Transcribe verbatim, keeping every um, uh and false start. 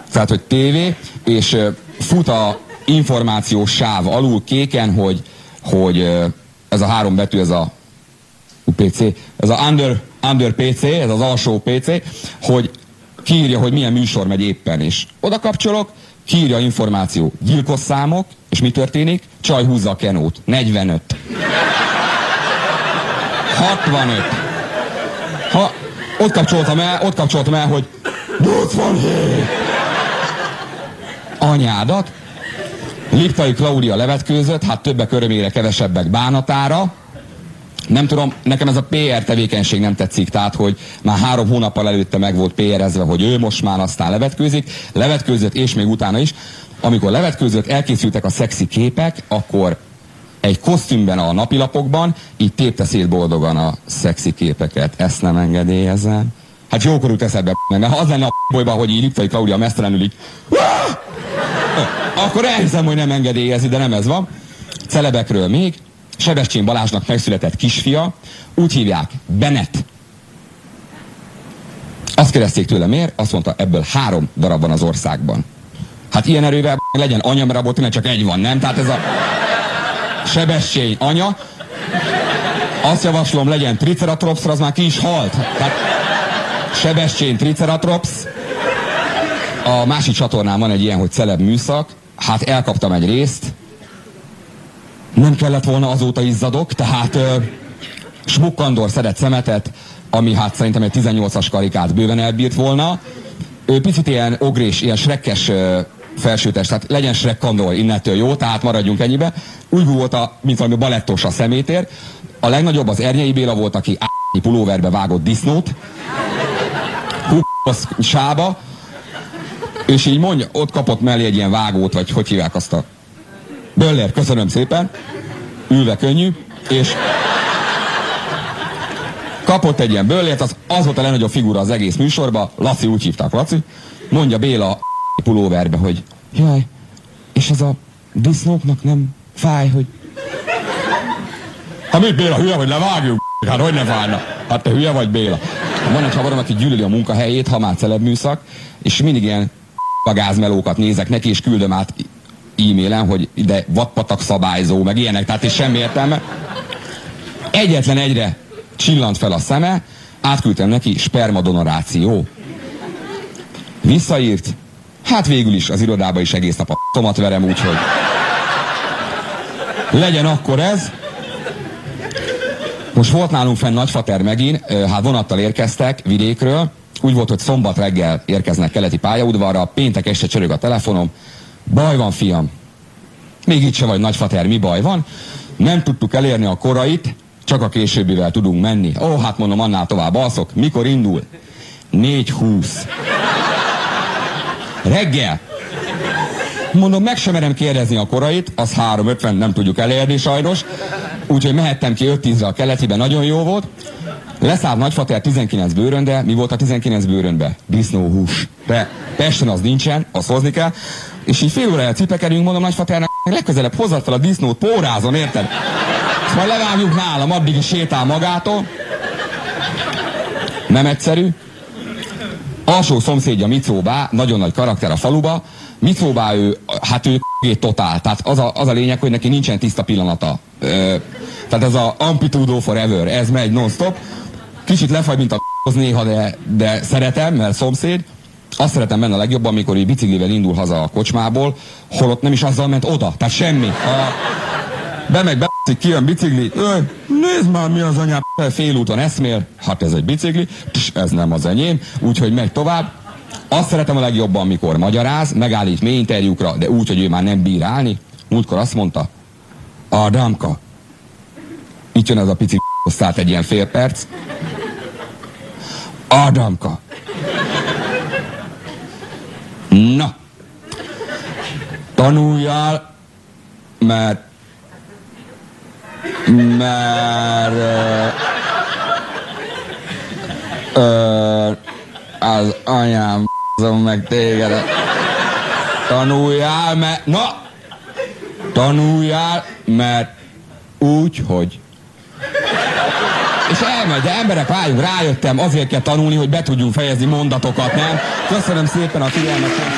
Tehát, hogy tévé, és fut a információs sáv alul kéken, hogy, hogy ez a három betű, ez a u pé cé, ez a under, under pé cé, ez az alsó pé cé, hogy kiírja, hogy milyen műsor megy éppen, és oda kapcsolok, kiírja információ, gyilkos számok, és mi történik? Csaj húzza a kenót. negyvenöt. hatvanöt. Ha ott kapcsoltam el, ott kapcsoltam el, hogy nyolcvanhét. Anyádat. Liptai Klaudia levetkőzött, hát többek örömére, kevesebbek bánatára. Nem tudom, nekem ez a pé er tevékenység nem tetszik, tehát, hogy már három hónappal előtte meg volt pé erezve, hogy ő most már aztán levetkőzik, levetkőzött, és még utána is. Amikor levetkőzött, elkészültek a szexi képek, akkor egy kosztümben a napilapokban, így tépte szét boldogan a szexi képeket. Ezt nem engedélyezem. Hát jókor jut eszedbe, mert ha az lenne a bolyban, hogy így Liptai Klaudia mesztelenül így, akkor elhiszem, hogy nem engedélyezi, de nem ez van. Celebekről még. Sebestyén Balázsnak megszületett kisfia, úgy hívják, Bennett. Azt kérdezték tőle, miért? Azt mondta, ebből három darab van az országban. Hát ilyen erővel legyen anya, mert abból tényleg csak egy van, nem? Tehát ez a Sebestyén anya. Azt javaslom, legyen Triceratops, az már ki is halt. Tehát Sebestyén Triceratops. A másik csatornán van egy ilyen, hogy celeb műszak. Hát elkaptam egy részt. Nem kellett volna, azóta izzadok, tehát uh, Smukkandor szedett szemetet, ami hát szerintem egy tizennyolcas karikát bőven elbírt volna. Ő picit ilyen ogrés, ilyen shrekkes uh, felsőtest, tehát legyen Shrekkandor innentől jó, tehát maradjunk ennyibe. Úgy volt, a, mint valami balettos a szemétér. A legnagyobb az Ernyei Béla volt, aki á**nyi pulóverbe vágott disznót. Hú***os sába. És így mondja, ott kapott mellé egy ilyen vágót, vagy hogy hívják azt a... Böller, köszönöm szépen. Ülve könnyű. És kapott egy ilyen böllért, az, az volt a legnagyobb figura az egész műsorban. Laci, úgy hívták Laci. Mondja Béla a pulóverbe, hogy jaj, és ez a disznóknak nem fáj, hogy... Hát mit Béla, hülye vagy, levágjuk? Hát hogy ne fájna? Hát te hülye vagy, Béla? Van egy havarom, aki gyűlöli a munkahelyét, ha már celeb műszak, és mindig ilyen gázmelókat nézek neki, és küldöm át e-mailen, hogy ide vadpatak szabályzó, meg ilyenek, tehát és semmi értelme. Egyetlen egyre csillant fel a szeme, átküldtem neki, spermadonoráció. Visszaírt, hát végül is az irodába is egész nap a tomat verem, úgyhogy legyen akkor ez. Most volt nálunk fenn Nagyfater megint, hát vonattal érkeztek vidékről, úgy volt, hogy szombat reggel érkeznek keleti pályaudvarra, péntek este csörög a telefonom. Baj van, fiam. Még itt se vagy, Nagyfater, mi baj van? Nem tudtuk elérni a korait, csak a későbbivel tudunk menni. Ó, hát mondom, annál tovább alszok. Mikor indul? négy húsz. Reggel. Mondom, meg sem merem kérdezni a korait, az három ötven, nem tudjuk elérni sajnos. Úgyhogy mehettem ki öt tízre a keletiben, nagyon jó volt. Leszállt Nagyfater tizenkilenc bőrönbe. Mi volt a tizenkilenc bőrönbe? Disznóhús. De Pesten az nincsen, azt hozni kell. És így fél órája cipekedünk, mondom Nagyfaternek, legközelebb hozzad fel a disznót, pórázon, érted? Ezt majd levágjuk nálam, addig is sétál magától. Nem egyszerű. Alsó szomszédja Micóbá, nagyon nagy karakter a faluba. Micóbá ő, hát ő totál. Tehát az a, az a lényeg, hogy neki nincsen tiszta pillanata. Ö, tehát ez a Amplitudo Forever, ez megy non-stop. Kicsit lefagy, mint a néha, de, de szeretem, mert szomszéd. Azt szeretem benne a legjobban, amikor ő biciklivel indul haza a kocsmából, holott nem is azzal ment oda, tehát semmi. A, bemegy, be, kijön bicikli, öh, nézd már mi az anyám, félúton eszmél, hát ez egy bicikli, pss, ez nem az enyém, úgyhogy megy tovább. Azt szeretem a legjobban, amikor magyaráz, megállít mély interjúkra, de úgy, hogy ő már nem bír állni. Múltkor azt mondta, Ádámka, itt jön ez a pici szállt egy ilyen fél perc. Ádámka. Na, tanuljál, mert mert ö, ö, az anyám meg téged. Tanuljál, mert na, tanuljál, mert úgy, hogy és elmegy, de emberek, várjunk, rájöttem, azért kell tanulni, hogy be tudjunk fejezni mondatokat, nem? Köszönöm szépen a figyelmet!